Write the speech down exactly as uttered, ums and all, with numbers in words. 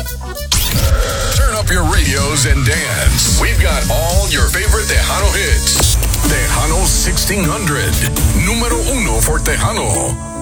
Turn up your radios and dance. We've got all your favorite Tejano hits. Tejano sixteen hundred. Número uno for Tejano.